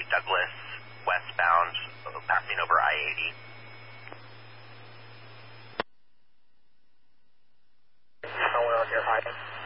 Douglas westbound, passing over I-80. Somewhere on your high.